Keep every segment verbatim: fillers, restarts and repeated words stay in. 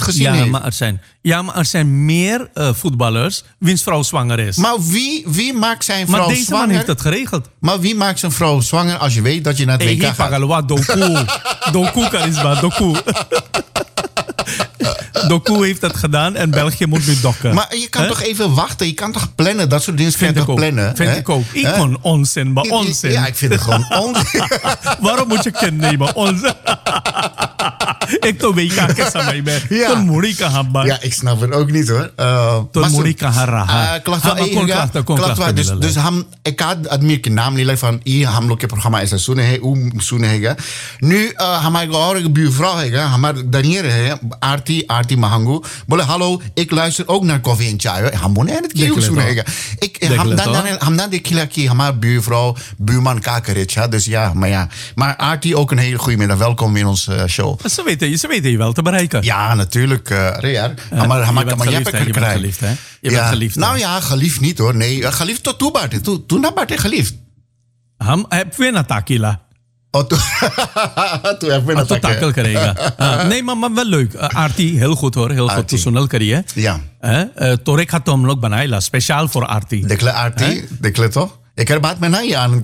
gezien ja, heeft. Maar er zijn, ja, maar er zijn meer uh, voetballers wiens vrouw zwanger is. Maar wie, wie maakt zijn vrouw maar deze zwanger? man heeft het geregeld. Maar wie maakt zijn vrouw zwanger als je weet dat je naar het Hey, W K gaat? Pagalwa, Doku. Doku, Charisma, Doku. Doku heeft dat gedaan en België moet nu dokken. Maar je kan He? toch even wachten? Je kan toch plannen? Dat soort dingen kan je toch ook. plannen? Vind hè? ik ook. Ik Hè? vond onzin, maar onzin. Ja, ik vind het gewoon onzin. Waarom moet je kind nemen? Onzin. Ik to weet ik sa mij ben. Ja. Ton Morika hamba. Ja, ik snap het ook niet hoor. Uh, Ton Morika haraha. Klachtwa ega. Klachtwa. Dus dus ham ik had admir ke naam lele van i ham loke programma is sune he u sune hega. Nu uh, ham ik hoor buurvrouw hega. Ham danier he Arti Arti Mahangu. Bolle hallo, ik luister ook naar Koffie en Chai. Ham bon en het kieu sune hega. Ik ham dan dan ham dan de kilaki ham buurvrouw buurman kakerich. Dus ja, maar ja. Maar Arti ook een hele goede middag. Welkom in onze uh, show. Ze weten, ze weten je wel te bereiken. Ja, natuurlijk. Uh, Rear. Uh, maar maar, maar je hebt je bent geliefd, hè? Je ja. bent geliefd. Nou ja, geliefd niet hoor. Nee, uh, geliefd tot toe Bart. Toen toen dat Bart geliefd. Ham heb je na takila. Oh, toen toen heb je na takil krijgen. uh, nee, maar, maar wel leuk. Uh, Arti, heel goed hoor. Heel goed. Tussenel kariye. Ja. Uh, uh, Torek had hem ook banaila. Speciaal voor Arti. Dekle Arti. Eh? Dekle toch? Ik heb baat met mij aan.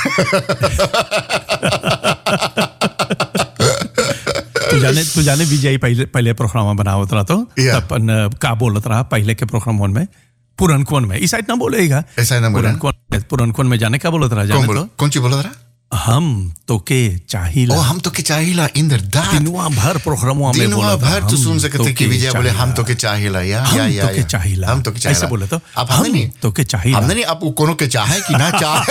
तू जाने तू जाने विजय पहले पहले प्रोग्राम बनावत रहा तो yeah. अपन का बोलत रहा पहले के प्रोग्राम में पुरनकोन में इस साइड ना बोलेगा इस साइड ना बोलेगा पुरनकोन पुरनकोन में जाने का बोलत रहा जाने तो कौन सी बोलत रहा हम तो के चाहिला ओ हम तो के चाहिला इंद्रदात दिनवा भर प्रोग्रामों में दिनवा भर तो सुन सकते कि विजय बोले हम तो के चाहिला या या या हम तो के चाहिला हम तो के चाहिला ऐसे बोले तो अब हमने नहीं तो के चाहिला हमने नहीं अब कोनो के चाहे कि ना चाहे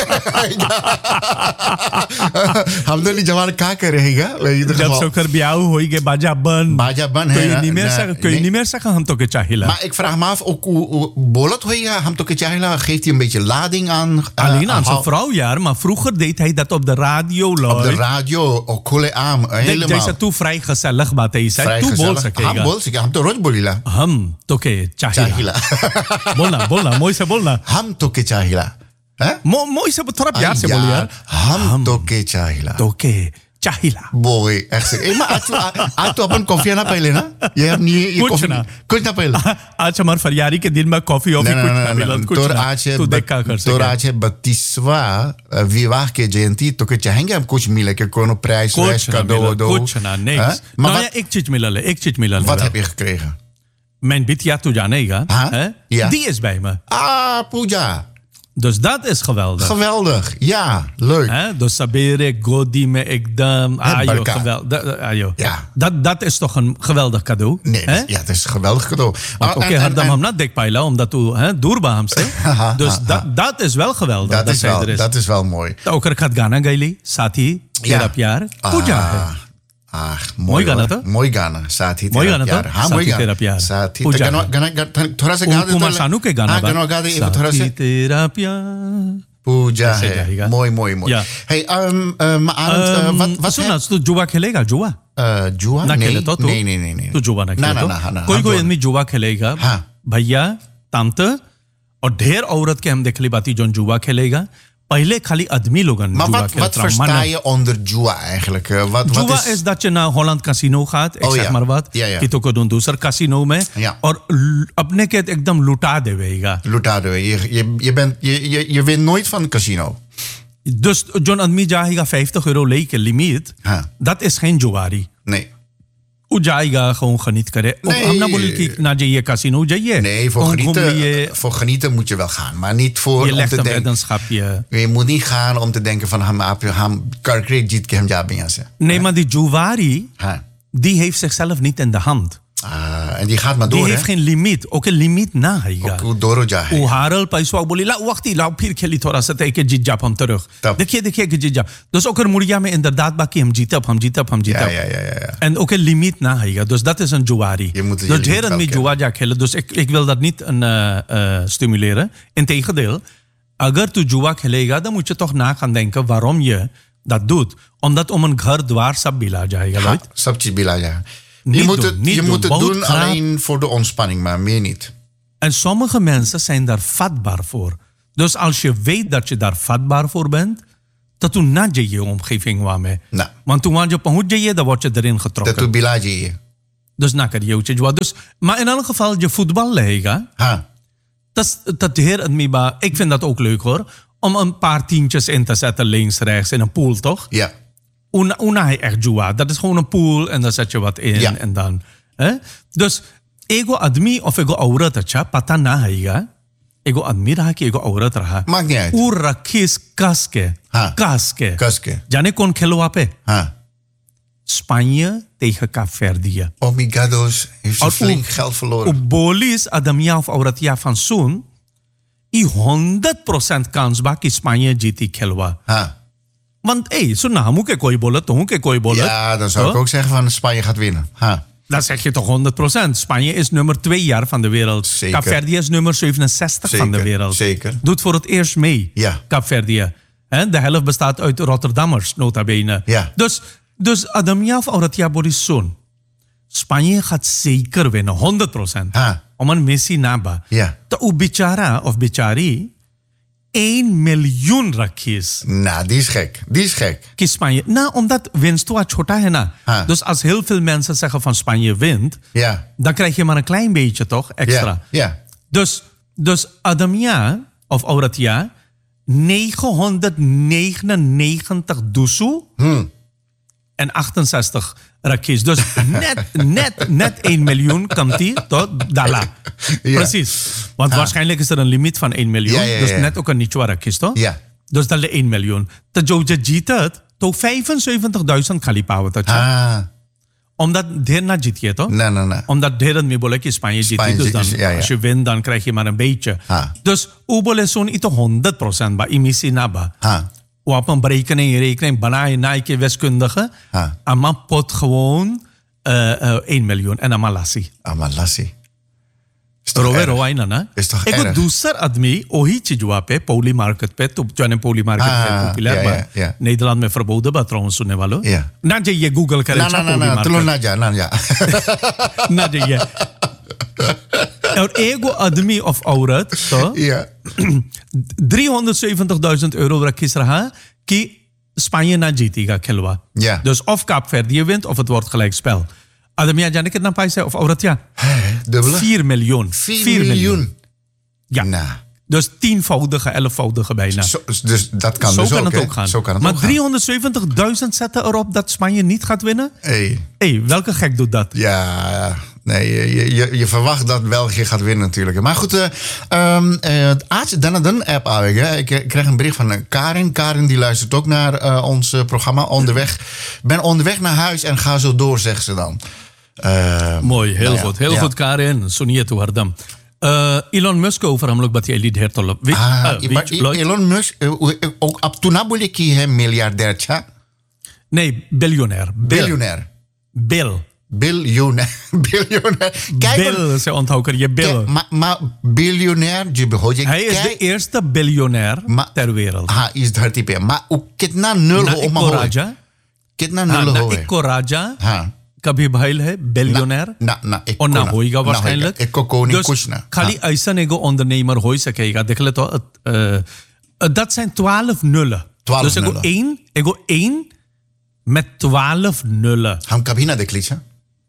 हमने नहीं जवान क्या करेगा जब सोकर ब्याह होई के बाजा बन बाजा बन है कोई निमेर सा कोई निमेर सा हम तो के चाहिला maar ik vraag me af ook bolot hoor ja hem toch ke चाहिला geeft hij een beetje lading aan alleen aan zijn vrouw ja maar vroeger deed hij dat op de radio op de radio ook koele aan helemaal जैसे तू fry gezellig बात है ऐसा तू बोल सकेगा हम बोल सके हम तो रोज बोलीला हम तो के चाहिला बोलना बोलना मोई से बोलना हम तो के चाहिला हैं मो मोई से थोड़ा प्यार से बोल यार हम तो के चाहिला तो के चाहिला boy echt zeg maar आज आज तो अपन कॉफी ना पहले ना ये अब नहीं ये कुछ ना कुछ ना पहले आज हमारे फरियारी के दिन में कॉफी ऑफी कुछ ना मिला कुछ तो आज है तू देखा कर सके तो आज है बत्तीसवां विवाह के जयंती तो के चाहेंगे हम कुछ मिले के कोनो प्राइस वैस का दो दो कुछ ना niks nou ja ik चीज मिला ले एक चीज मिला ले wat heb je gekregen mijn bitja tu janeega hè die is bij me ah Pooja. Dus dat is geweldig. Geweldig, ja, leuk. He? Dus sabere, godi me ekdam, ayo, geweldig. Ayo. Ja. Dat, dat is toch een geweldig cadeau? Nee, dus, ja, het is een geweldig cadeau. Oké, okay, hardam ham na dek paila, omdat u doorba ham se. Dus dat, dat is wel geweldig. Dat, dat, is, wel, is. dat is wel mooi. Ook er gaat Ghana gaili, Sati, Tera Pyar, Pooja. Ah, mooi गाना था मोई गाना साथी मोई गाना था हाँ मोई गाना प्यार साथी गाना गाना थोड़ा सा गा दे कुमार सानू के गाना गाना गा दे थोड़ा सा तेरा प्यार पूजा है मोई मोई मोई hey um maar wat wat सुना तू जुआ खेलेगा जुआ जुआ ना खेले तो नहीं नहीं नहीं तू जुआ ना खेले तो कोई कोई आदमी जुआ खेलेगा भैया तामत और ढेर औरत के हम देखली बाती जो जुआ खेलेगा पहले खाली आदमी लोगन maar wat, wat versta je onder jua eigenlijk? Wat, jua wat is... is dat je naar Holland Casino gaat, ik oh, zeg ja. maar wat, ja, ja. कि तो को दूं दूसर casino में ja. और अपने के एकदम लुटा देवेगा लुटा देवे je je je bent je je je wint nooit van het casino dus John आदमी जाएगा vijftig euro लेके लिमिट dat is geen जुआरी nee वो जाएगा gewoon geniet करे nee. हम ना बोले कि ना जाइए casino जाइए nee voor genieten voor genieten moet je wel gaan maar niet voor je om te denken je. je moet niet gaan om te denken van हम आप हम करके जीत के हम जा भी यहाँ से nee maar die जुआरी die heeft zichzelf niet in de hand Ah, en die gaat maar door, die heeft hè? geen limiet. Ook een limiet na आएगा. ook door ja है. वो हारल पैसा बोली ला वक्त ही लाओ फिर खेली थोड़ा सा तय के जीत जाप हम तरह. देखिए देखिए कि जीत जाप. Dus ook er मुड़िया में inderdaad बाकी हम जीत up हम जीत up हम जीत up. Ja ja ja ja. En ook een limiet na आएगा. Dus dat is een juari. Dus heren met juwa खेले. Dus ik ik wil dat niet een uh, uh, stimuleren. Integendeel, अगर तू जुआ खेलेगा तो मुझे toch na gaan denken waarom je dat doet. Omdat om een घर द्वार सब बिला जाएगा. Ja, सब चीज बिला जाएगा. Je moet het, je moet het doen alleen voor de ontspanning, maar meer niet. En sommige mensen zijn daar vatbaar voor. Dus als je weet dat je daar vatbaar voor bent, dat toen na je omgeving waarmee. Nou. Want toen je pahut je, dan word je erin getrokken. Dat toen bila je. Dus na kan je jua. Dus, maar in elk geval, je voetballega. Ha. Dat, dat heer het miba. Ik vind dat ook leuk hoor. Om een paar tientjes in te zetten links, rechts in een pool, toch? Ja. Una, una hij echt jua. Dat is gewoon een pool en dan zet je wat in ja. en dan. Hè? Dus ego admi of ego auratacha patana haiga. Ego admi raha ki ego aurat raha. Maakt niet uit. Ur rakis kaske. Ha. Kaske. Kaske. Jane kon kelo ape. Ha. Spanje tegen Kaapverdië. Omigados heeft ze flink geld verloren. Op bolis adamia of auratia van zo'n. I honderd procent kans bak Spanje jiti kelwa. Ha. Want hé, hey, zo nou moet ik kooi bollen, toen ik kooi bollen. Ja, dan zou ik ook zeggen van Spanje gaat winnen. Ha. Dan zeg je toch honderd procent. Spanje is nummer twee jaar van de wereld. Zeker. Kaapverdië is nummer zevenenzestig Zeker, van de wereld. Zeker. Doet voor het eerst mee. Ja. Kaapverdië. De helft bestaat uit Rotterdammers, nota bene. Ja. Dus, dus Adamia of Auratia Borisson. Spanje gaat zeker winnen, honderd procent. Ha. Om een missie naba. Ja. De bichara of bichari, één miljoen rakis. Nou, die is gek. Die is gek. Kies Spanje. Nou, omdat winst wat chota hena. Ha. Dus als heel veel mensen zeggen van Spanje wint, Ja. dan krijg je maar een klein beetje toch, extra. Ja. Ja. Dus, dus Adamia of Auratia, negenhonderdnegenennegentig dusu Hmm. en achtenzestig rakis. Dus net, net, net één miljoen kan die tot dala. Ja. Precies. Want Ah. waarschijnlijk is er een limiet van één miljoen. Ja, ja, ja. Dus net ook een nichwa rakis, toch? Ja. Dus dat is één miljoen. Dat Joja Jitat, tot vijfenzeventigduizend kalipawen. Ah. Omdat der na jit je, toch? Nee, nee, nee. Omdat der het mibolek in Spanje jit. Spanje Dus is- dan, ja, ja. als je wint, dan krijg je maar een beetje. Ah. Dus ubol is zo'n ito honderd procent ba imisi na ba. Ha. Op een berekening, rekening, banaai, naike, wiskundige. Ah. Ama pot gewoon uh, uh, één miljoen. En ama lassi. Amalassi. Is toch Rowe erg? roai na na. Is toch Ego erg? दूसर आदमी ओही चीज हुआ पे पौली मार्केट पे तो जाने पौली market Ah, पे पॉपुलर ja, बा ja, ja. Nederland में verboden बा trouwens सुनने वालों Ja. ना जाइए गूगल करें Nou, nou, nou, nou. Tulun naja, naja. ना जाइए और एगो आदमी of औरत तो Ja. driehonderdzeventigduizend euro rakis रहा कि Spanje na जीतेगा खिलवा. Ja. Dus of Kaapverdië wint of het wordt gelijkspel. Ademia जाने कितना पैसा of औरत ja? Dubbele? vier miljoen. Vier miljoen. Ja. Nou. Dus tienvoudige, elfvoudige bijna. Zo, dus dat kan Zo dus kan ook, het hè? ook gaan. Zo kan het maar ook gaan. driehonderdzeventigduizend zetten erop dat Spanje niet gaat winnen? Hey. Hé, welke gek doet dat? Ja, nee, je, je, je verwacht dat België gaat winnen natuurlijk. Maar goed, uh, um, uh, Aartje, dan dan app eigenlijk. Ik kreeg een bericht van Karin. Karin die luistert ook naar uh, ons uh, programma Onderweg. Ben onderweg naar huis en ga zo door, zegt ze dan. Uh, Mooi, heel nou ja, goed. Heel ja. goed, Karin. Sonia Touardam. Uh, Elon Musk over hem ook wat hij liet hertollen. Weet Ah, uh, maar weet je, Elon Musk, uh, uh, ook op toen wil ik hier miljardair, tja? Nee, biljonair. Bill. Biljonair. Bill. Biljonair. Biljonair. Kijk, Bill, ze onthouden je Bill. kijk, maar, maar biljonair, je behoort je. Hij is de kijk- eerste biljonair Maar- ter wereld. हाँ इस धरती पे मा उ कितना नल Na हो Ikko माहौल Raja. कितना हाँ, नल na हो है Ikko Raja. हाँ कभी भइल है बिलियनर ना ना एक और ना होएगा waarschijnlijk. एक को नहीं Dus कुछ ना खाली ऐसा एगो ondernemer होई सकेगा देख ले तो uh, uh, dat zijn twaalf nullen. twaalf dus ego nullen. één, ego één met twaalf nullen. हम कभी ना देख लीजिए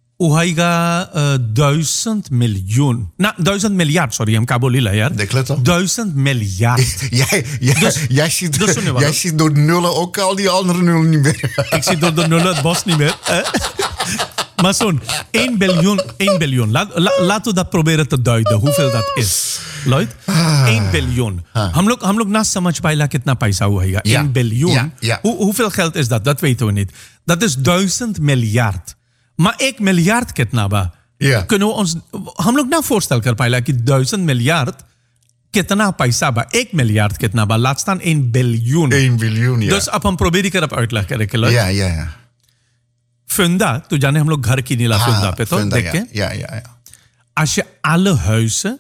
Uaiga uh, duizend miljoen. Nou, duizend miljard, sorry, hem kabolila, ja. Deख ले तो Duizend miljard. jij jij Dus- jij ziet dus zo nu wel, jij hoor. ziet door de nullen ook al die andere nullen niet meer Ik zie door de nullen het bos niet meer. Eh? Maar zo'n één biljoen, één biljoen. Laat, la, laten we dat proberen te duiden, hoeveel dat is. Lloyd, één biljoen. हम लोग हम लोग ना समझ पाएगा कितना पैसा हुआ Ja. één biljoen. Ja, ja. Hoe, hoeveel geld is dat? Dat weten we niet. Dat is duizend miljard. Maar एक miljard कितना बा? Ja. Kunnen we ons हम लोग ना voorstel कर पाएगा कि duizend miljard कितना पैसा बा? एक miljard कितना बा? Laat staan één biljoen. één biljoen ja Dus अपन probeer ik erop uitleg करें Lloyd. ja ja ja Funda, तो जाने हम लोग घर की नीला फुंदा पे तो Funda, देख ja के ja ja ja als je alle huizen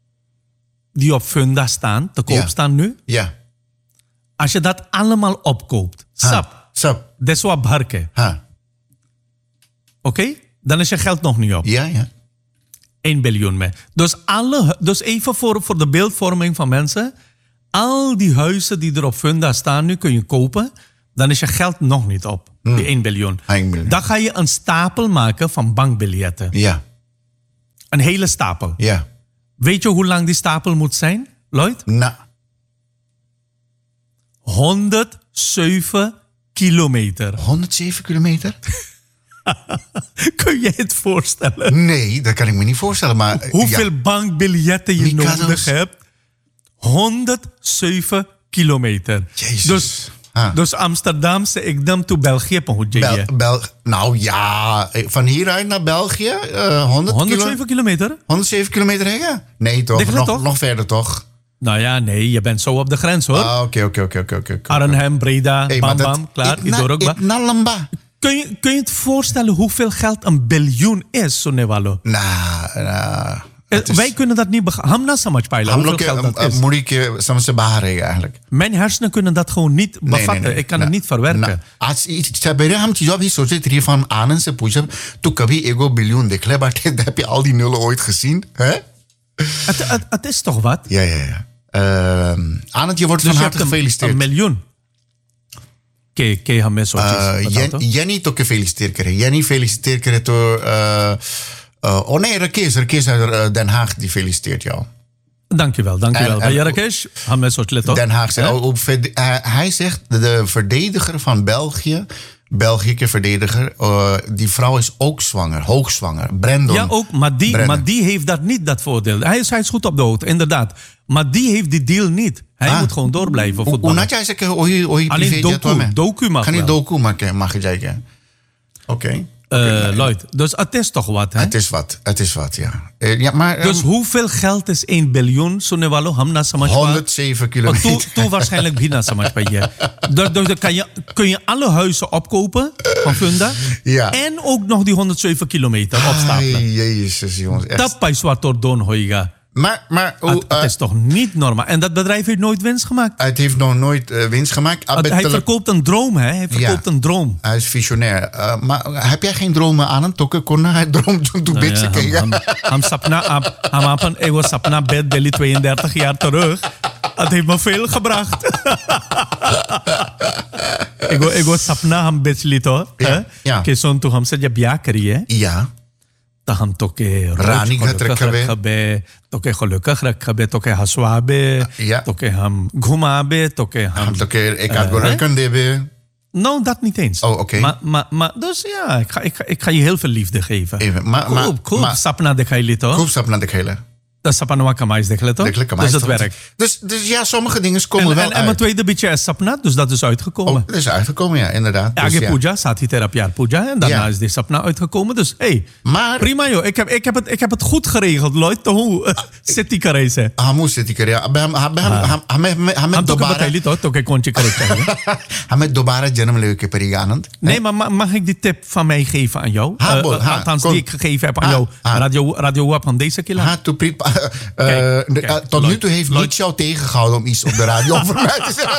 die op Funda staan, te koop Ja. staan nu, ja als je dat allemaal opkoopt, sap, सब deswa bharke, हाँ oké? Dan is je geld nog niet op. ja ja één biljoen mee. Dus, alle, dus even voor, voor de beeldvorming van mensen, al die huizen die er op Funda staan nu kun je kopen, dan is je geld nog niet op. Hmm. Die één biljoen. Dan ga je een stapel maken van bankbiljetten. Ja. Een hele stapel. Ja. Weet je hoe lang die stapel moet zijn, Lloyd? Nou. honderdzeven kilometer. honderdzeven kilometer? Kun je het voorstellen? Nee, dat kan ik me niet voorstellen. Maar, hoeveel ja. bankbiljetten je Mikado's. nodig hebt? honderdzeven kilometer. Jezus. Dus, ah. dus Amsterdamse, ik nam to België pahunch Bel, Bel, nou ja, van hieruit naar België, uh, honderd honderdzeven kilo, kilometer? honderdzeven kilometer heen? Nee toch? Nog, toch? Nog verder toch? Nou ja, nee, je bent zo op de grens hoor. Ah, oké, oké, oké, oké. Arnhem, Breda, hey, bam, bam, klaar. Nalamba. Kun je, kun je het voorstellen hoeveel geld een biljoen is, Sonewalo? Nou, nou... Wij kunnen dat niet begrijpen. Hamna samaj paila. Hoeveel geld dat is. Moet ik samse bahare eigenlijk. Mijn hersenen kunnen dat gewoon niet bevatten. Nee, nee, nee. Ik kan nah, het niet verwerken. आज सबेरे हम चीजों भी सोचे थे van आनंद से पूछा तू कभी एगो बिलियन देख ले बाटे heb je al die nullen ooit gezien hè? Het, het, het is toch wat? Ja ja ja. Uh, Anand, je wordt dus van harte gefeliciteerd. Een miljoen. Ke ke hame sochis. Jenny to gefeliciteerd krijgen. Jenny feliciteert krijgen door uh, Uh, oh nee, Rakesh. Rakesh uit Den Haag, die feliciteert jou. Dankjewel, dankjewel. Bij Rakesh, Den Haag zegt, oh, op, uh, hij zegt, de verdediger van België, Belgische verdediger, uh, die vrouw is ook zwanger, hoogzwanger. Brandon. Ja, ook, maar die, maar die heeft dat niet, dat voordeel. Hij is, hij is goed op de hoogte, inderdaad. Maar die heeft die deal niet. Hij ah. moet gewoon doorblijven voetballen. Hoe jij zeggen, alleen doku, doku mag Kan je doku maken, mag je zeggen. Oké. Okay. Uh, okay, Lloyd, dus het is toch wat, hè? Het is wat, het is wat, ja. Uh, ja maar, dus um, hoeveel geld is één biljoen? Sonewalo, hamna samaj honderdzeven kilometer. Oh, toen waarschijnlijk bina samaj pa je. Dus, dus dan kan je, kun je alle huizen opkopen van Funda. Ja. En ook nog die honderdzeven kilometer opstapelen. Ai, jezus, jongens. Dat pa zwart door don hoiga. Maar, maar uh, het, het is toch niet normaal? En dat bedrijf heeft nooit winst gemaakt? Het heeft nog nooit uh, winst gemaakt. Het, hij verkoopt een droom, hè? Hij verkoopt ja, een droom. Hij is visionair. Uh, maar heb jij geen dromen aan hem? Tokke konna, hij droomt toen toen beetje kijken. Ham sapna, ham apan ego sapna bed deli tweeëndertig jaar terug. Het heeft me veel gebracht. ego ego sapna ham bechlito. Ja. Ja. Keson tu ham se jab ya kariye. Ja. तो हम तो के रानी घट रखबे तो के gelukkig रखबे तो के हंसवाबे तो के हम घुमाबे तो के हम तो के एक आध लड़कन देबे. Nou, dat niet eens. Oh, oké. Okay. Maar, maar, maar, dus ja, ik ga, ik, ga, ik ga je heel veel liefde geven. Even, maar... Koop, koop, sapna de kaili toch? Koop sapna de kaili. Dat is sapna wakamais de kaili toch? Dus dat werkt. Dus, dus ja, sommige dingen komen en, wel en, uit. En mijn tweede beetje is sapna, dus dat is uitgekomen. Oh, dat is uitgekomen, ja, inderdaad. Ja, dus, ja. Puja, Sati Therapia Puja. En daarna ja. is die sapna uitgekomen. Dus hé, hey, maar, prima joh. Ik heb, ik, heb het, ik heb het goed geregeld, Lloyd. Hoe zit die karese? Hamu zit die karese. Hame dobara. Hame dobara janam leuke periganand. Nee, maar mag ik die tip van mij geven aan jou? Ha, uh, ha, althans, kon, die ik gegeven heb aan ha, jou. Ha. Radio, radio Wap van deze keer. Ha, to pri, uh, kijk, uh, kijk, tot Lloyd, nu toe heeft Lloyd. Niets jou tegengehouden om iets op de radio over mij te zeggen.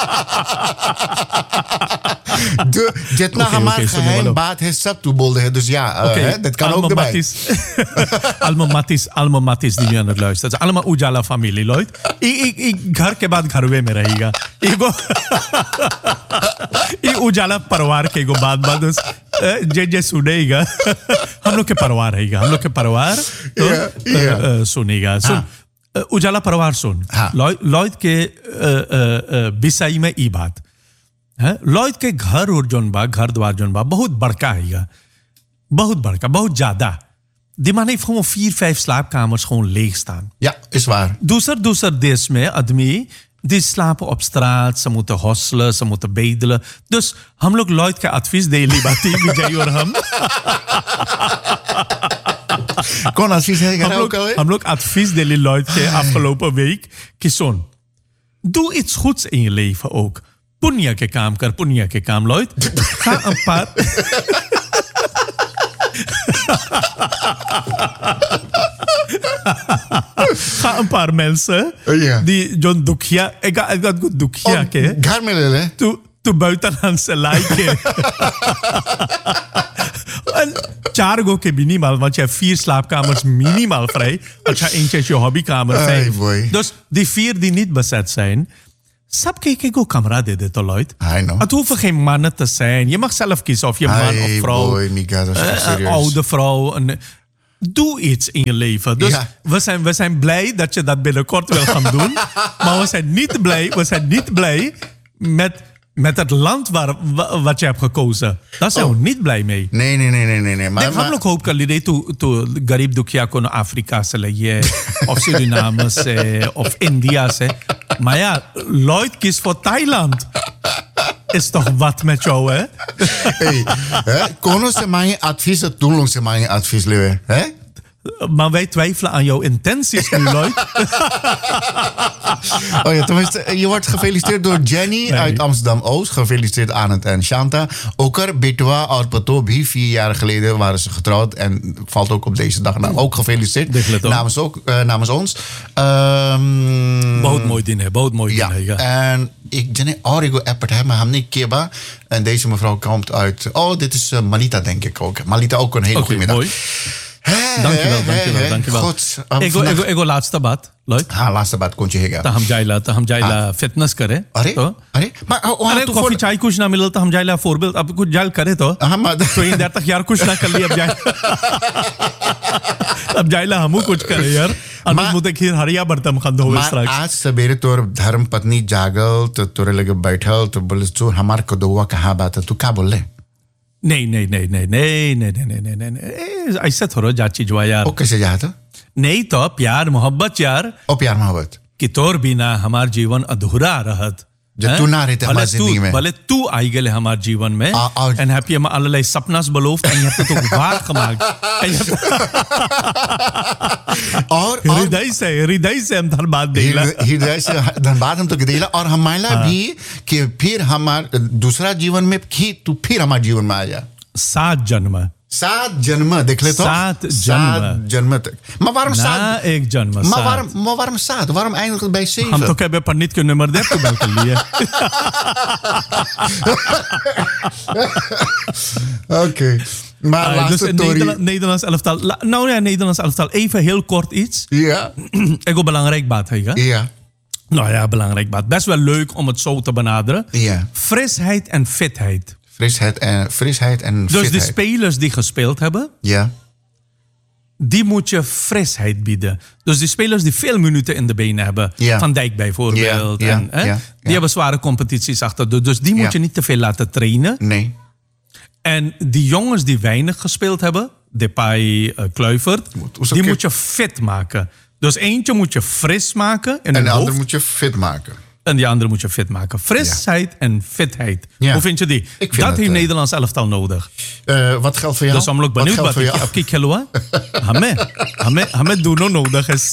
De Jetna okay, Hamar okay, geheim baat heeft sap toebolde. Dus ja, uh, okay. hè, dat kan Alma ook erbij. Alma Matis, Alma Matis die nu aan het luisteren. Het is allemaal Ujala familie, Lloyd. Ik, ik, ik, घर के बाद घर में रहेगा. Ego, ये उजाला परिवार के को बाद बाद उस जे जे सुनेगा. हम लोग के परिवार रहेगा. हम लोग के परिवार तो सुनेगा. सुन उजाला परिवार सुन. लॉयड के विषय में ई बात है. लॉयड के घर और जोन बा घर द्वार जोन बा बहुत बड़का है. बहुत बड़का, बहुत ज्यादा. Die man heeft gewoon vier, vijf slaapkamers gewoon leeg staan. Ja, is waar. Doeser, doeser des me, admi, die slapen op straat, ze moeten hosselen, ze moeten bedelen. Dus, हम लोग Lloyd का advies दे ली बाती विजय और हम. Kon advies है हम लोग हम लोग advies दे ली Lloyd के afgelopen week कि सुन, doe iets goeds in je leven ook. Punya के काम कर, punya के काम Lloyd. Ga een paar Ga een paar mensen yeah. die John Dukia, ik ga ik ga goed Dukia ke. Gar me le. Tu tu buiten gaan ze like. En चार गो के minimaal, want je hebt vier slaapkamers minimaal vrij. Als je eentje is je hobbykamer zijn. Ay, dus die vier die niet bezet zijn, Sap kijk ik ook camera dit dit Lloyd. I know. Het hoeven geen mannen te zijn. Je mag zelf kiezen of je man hey, of vrouw. Boy, Mika, dat is echt serieus. Een oude vrouw. Een, doe iets in je leven. Dus ja. we, zijn, we zijn blij dat je dat binnenkort wil gaan doen. Maar we zijn niet blij, we zijn niet blij met, met het land waar, wat je hebt gekozen. Daar zijn oh. we niet blij mee. Nee, nee, nee, nee, nee. nee. Maar, ik heb ook hoop dat tu tu garib dukia kon Afrika se leye of Suriname se of India se. Maar ja, Lloyd kiest voor Thailand. Is toch wat met jou, hè? Hey, hè? Kono se mijn advies, het doen se mijn advies, lewe, hè? Maar wij twijfelen aan jouw intenties nu, Lloyd. Oh ja, tenminste, je wordt gefeliciteerd door Jenny nee. uit Amsterdam-Oost. Gefeliciteerd Anand en Shanta. Oker, Betwa, Arpato, vier jaar geleden waren ze getrouwd. En valt ook op deze dag nou, ook gefeliciteerd. Namens, ook, uh, namens ons. Um, Bout mooi diner, bout mooi ja. diner. Ja, en ik denk, Origo Appert, hè, maar hem niet Keba. En deze mevrouw komt uit, oh, dit is uh, Malita, denk ik ook. Malita, ook een hele okay, goede middag. Mooi. Dankjewel, dankjewel, dankjewel. God, um, ik vandaag... go laatste bad, Lloyd. हाँ लास्ट बात कौन सी है क्या? तो हम जाइला तो हम जाइला फिटनेस करे अरे तो अरे अरे कॉफी चाय कुछ ना मिले तो हम जाइला फोर बिल अब कुछ जाइल करे तो हम तो इन देर तक यार कुछ ना कर लिया अब जाइल अब जाइला हमू कुछ करे यार अनुज मुझे खीर हरिया बर्तन खंड हो इस तरह आज सवेरे तोर धर्म पत्नी जागल तो तोरे लगे बैठल तो बोले तू हमार कदुआ कहाँ बात है तू क्या बोल ले? नहीं नहीं नहीं नहीं नहीं नहीं नहीं नहीं नहीं नहीं ऐसा थोड़ा जाची जुआ यार ओ कैसे जाता? नहीं तो प्यार मोहब्बत यार ओ प्यार मोहब्बत कि तोर बिना हमार जीवन अधूरा रहत जब तू ना रहते हमारी जिंदगी में भले तू आई गए हमार जीवन में एंड हैप्पी हम अल्लाह सपनास बलोफ एंड यहां तो वाक कमाग और हृदय से हृदय से हम धन्यवाद देला हृदय से धन्यवाद हम तो देला और हमारा भी कि फिर हमार दूसरा जीवन में कि तू फिर हमारे जीवन में आ जा सात जन्म सात जन्म देख ले तो सात जन्म सात जन्म तक maar waarom Na saat एक जन्म maar सात. waarom maar waarom saat waarom eindigt bij zeven हम तो कह पंडित के नंबर दे तो बल कर लिए oké maar laatste dus story Nederlands elftal nou ja Nederlands elftal even heel kort iets ja ik wil belangrijk baat hè ja nou ja belangrijk baat best wel leuk om het zo te benaderen ja frisheid en fitheid. Frisheid en, frisheid en dus fitheid. De spelers die gespeeld hebben, ja. die moet je frisheid bieden. Dus die spelers die veel minuten in de benen hebben, ja. Van Dijk bijvoorbeeld, ja. Ja. En, hè, Ja. die ja. hebben zware competities achter de, dus die moet ja. je niet te veel laten trainen. Nee. En die jongens die weinig gespeeld hebben, Depay, uh, Kluivert, die okay. moet je fit maken. Dus eentje moet je fris maken. En de andere moet je fit maken. En die andere moet je fit maken. Frisheid ja. en fitheid. Ja. Hoe vind je die? Ik vind dat het, heeft uh, Nederlands elftal nodig. Uh, wat geldt voor jou? Dus om ook benieuwd wat ik heb gekeken. Hame, hame, hame doen nog nodig is.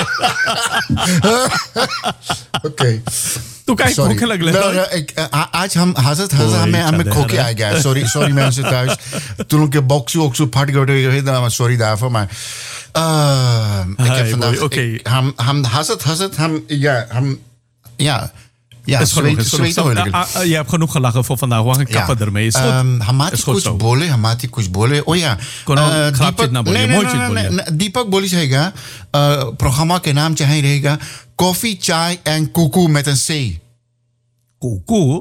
Oké. तो काय खोखे लगले आज हम हजरत हजरत हमें हमें खोके आ गया sorry sorry mensen thuis toen ik de box ook zo party go sorry daarvoor maar uh, ik heb vandaag okay. ham ham hajat hajat ham ja ham ja ja is genoeg, is genoeg. So, uh, uh, je hebt genoeg gelachen voor vandaag. We gaan kappen ja. ermee. Is goed. Um, hamati kuch bole, hamati kuch bole. Oh ja. Uh, Deepak, nee, nee, nee, nee, Deepak बोली रहेगा programma के नाम चाहे रहेगा koffie, chai en koekoe met een C. Koekoe?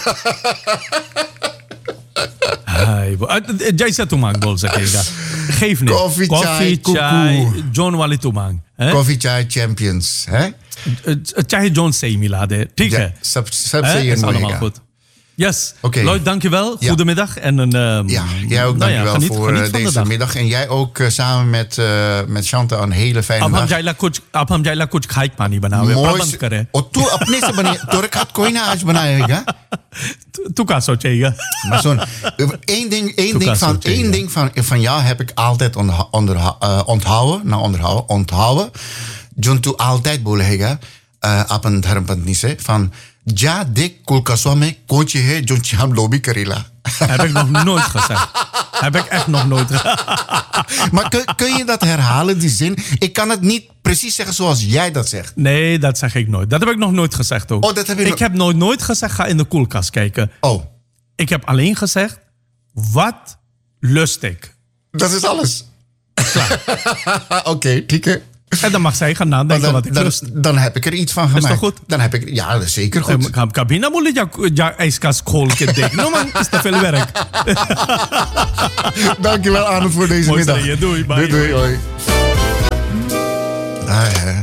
Jaysa Tumang bol zakega. Geef niet. Koffie, chai, koekoe. John Wally Tumang. Koffie, chai, champions. Hè? चाहे जोन सही मिला दे ठीक है सब सब सही is allemaal goed. Yes. Okay. Lloyd, dankjewel. Ja. Goedemiddag. En een, um, ja, jij ook dankjewel nou ja, geniet, voor geniet deze de middag. En jij ook uh, samen met, uh, met Shanta een hele fijne अब dag. हम जाइला कुछ अब हम जाइला कुछ खाई पानी बनावे प्रबंध करे और तू अपने से बने तोरे खात कोई ना आज बनाएगा तू क्या सोचेगा maar zo'n één ding één ding van één ding van van jou heb ik altijd onder, onder, uh, onthouden nou onderhouden onthouden John tu altijd boleगा अपन धर्मपत्नी से van ja dik kulkaswa में कोच है जो हम लोबी करेला heb ik nog nooit gezegd heb ik echt nog nooit maar kun, kun je dat herhalen die zin ik kan het niet precies zeggen zoals jij dat zegt nee dat zeg ik nooit dat heb ik nog nooit gezegd ook oh, dat heb je ik no- heb nooit nooit gezegd ga in de koelkast kijken oh ik heb alleen gezegd wat lust ik dat is alles oké okay, ठीक है En dan mag zij gaan nadenken dan, wat ik dan, lust. dan heb ik er iets van gemaakt. Is toch goed? Dan heb ik, ja, dat is zeker goed. Cabina moet je ja ijskast koolke dik. Nou man, is te veel werk. Dankjewel Arnold voor deze Mooi middag. Je, doei, bye, doei, doei, hoi. Ah, ja.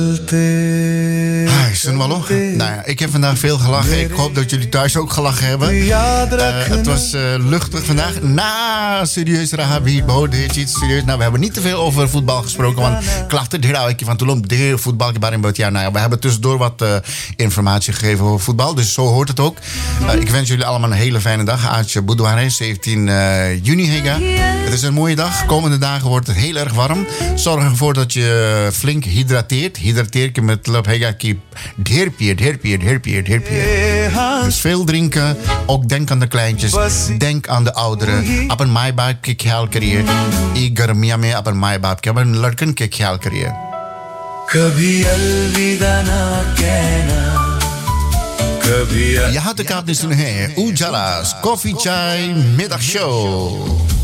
Ah, is het wel nog? Nou ja, ik heb vandaag veel gelachen. Ik hoop dat jullie thuis ook gelachen hebben. Uh, het was uh, luchtig vandaag. Na serieus Rahabi, iets serieus. Nou, we hebben niet te veel over voetbal gesproken. Want klachten, dit hou ik van Toulon, de voetbal. Ja, nou ja, we hebben tussendoor wat uh, informatie gegeven over voetbal. Dus zo hoort het ook. Uh, ik wens jullie allemaal een hele fijne dag. Aatje Boudouare, zeventien juni. Hega. Het is een mooie dag. Komende dagen wordt het heel erg warm. Zorg ervoor dat je flink hydrateert. Hydrateer je met lap hega ki dherpier, dherpier, dherpier, dherpier. Dus veel drinken. Ook denk aan de kleintjes. Denk aan de ouderen. Op een maaibaab ke ख्याल करिए. ई गर्मिया में अपन माए बाप के अपन लड़कन के ख्याल करिए. कभी अलविदा ना कहना. कभी यहाँ तक आपने सुने हैं उजाला's Coffee Chai Middagshow.